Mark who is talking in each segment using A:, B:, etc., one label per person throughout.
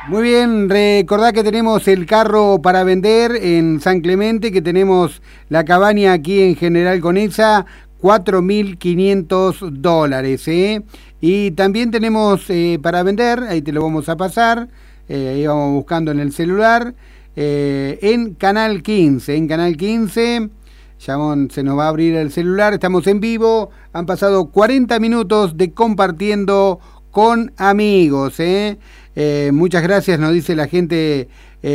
A: Muy bien, recordá que tenemos el carro para vender en San Clemente, que tenemos la cabaña aquí en General Conesa, $4.500, ¿eh? Y también tenemos para vender, ahí te lo vamos a pasar, ahí vamos buscando en el celular, en Canal 15, ya se nos va a abrir el celular, estamos en vivo, han pasado 40 minutos de compartiendo con amigos, muchas gracias, nos dice la gente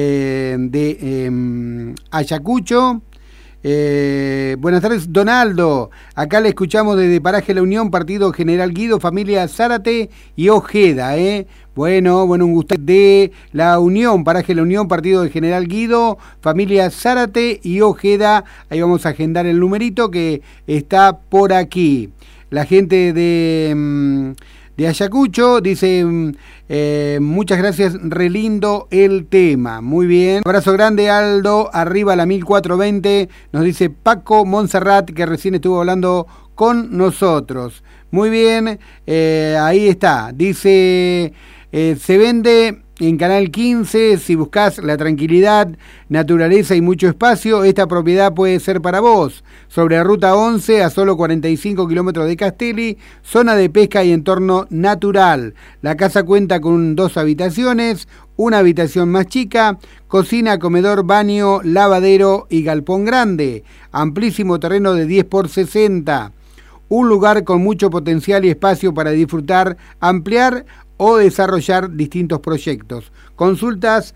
A: de Ayacucho. Buenas tardes, Donaldo. Acá le escuchamos desde Paraje La Unión, Partido General Guido, familia Zárate y Ojeda, Bueno, un gusto de La Unión, Paraje La Unión, Partido de General Guido, familia Zárate y Ojeda. Ahí vamos a agendar el numerito que está por aquí. La gente de Ayacucho dice, muchas gracias, re lindo el tema, muy bien. Abrazo grande, Aldo, arriba la 1420, nos dice Paco Montserrat, que recién estuvo hablando con nosotros. Muy bien, ahí está, dice, se vende en Canal 15, si buscas la tranquilidad, naturaleza y mucho espacio, esta propiedad puede ser para vos. Sobre Ruta 11, a solo 45 kilómetros de Castelli, zona de pesca y entorno natural. La casa cuenta con 2 habitaciones, una habitación más chica, cocina, comedor, baño, lavadero y galpón grande. Amplísimo terreno de 10 por 60. Un lugar con mucho potencial y espacio para disfrutar, ampliar o desarrollar distintos proyectos. Consultas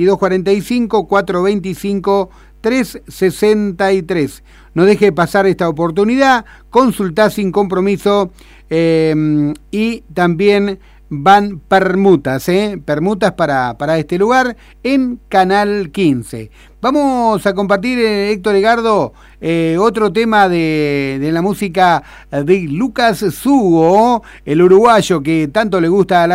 A: 2245-425-363. No deje pasar esta oportunidad, consultá sin compromiso y también van permutas, permutas para este lugar en Canal 15. Vamos a compartir, Héctor Egardo, otro tema de la música de Lucas Sugo, el uruguayo que tanto le gusta a la